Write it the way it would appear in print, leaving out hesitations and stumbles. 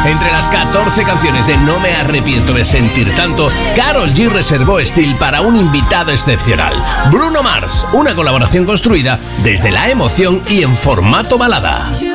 Entre las 14 canciones de No me arrepiento de sentir tanto, Karol G reservó Still para un invitado excepcional, Bruno Mars, una colaboración construida desde la emoción y en formato balada.